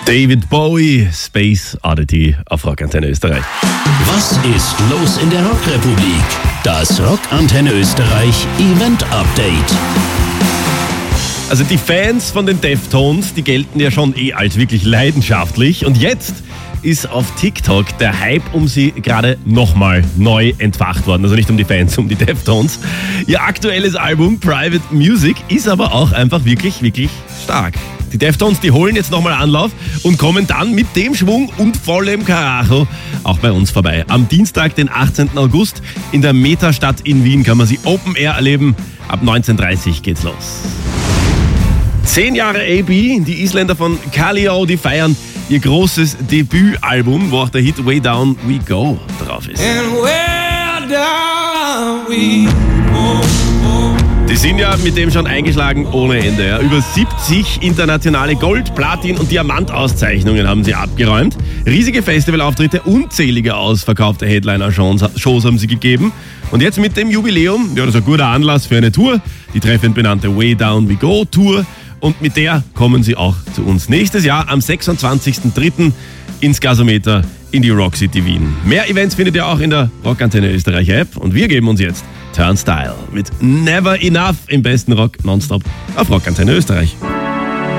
David Bowie, Space Oddity auf Rockantenne Österreich. Was ist los in der Rockrepublik? Das Rockantenne Österreich Event Update. Also die Fans von den Deftones, die gelten ja schon als wirklich leidenschaftlich. Und jetzt ist auf TikTok der Hype um sie gerade nochmal neu entfacht worden. Also nicht um die Fans, um die Deftones. Ihr aktuelles Album Private Music ist aber auch einfach wirklich, wirklich stark. Die Deftones, die holen jetzt nochmal Anlauf und kommen dann mit dem Schwung und vollem Karacho auch bei uns vorbei. Am Dienstag, den 18. August, in der Metastadt in Wien kann man sie Open Air erleben. Ab 19:30 Uhr geht's los. 10 Jahre AB, die Isländer von Kaleo, die feiern ihr großes Debütalbum, wo auch der Hit Way Down We Go drauf ist. Die sind ja mit dem schon eingeschlagen ohne Ende. Ja. Über 70 internationale Gold-, Platin- und Diamant-Auszeichnungen haben sie abgeräumt. Riesige Festivalauftritte, unzählige ausverkaufte Headliner-Shows haben sie gegeben. Und jetzt mit dem Jubiläum, ja, das ist ein guter Anlass für eine Tour, die treffend benannte Way Down We Go Tour. Und mit der kommen sie auch zu uns. Nächstes Jahr am 26.03. ins Gasometer in die Rock City Wien. Mehr Events findet ihr auch in der Rockantenne Österreich App. Und wir geben uns jetzt Turnstile mit Never Enough im besten Rock nonstop auf Rockantenne Österreich.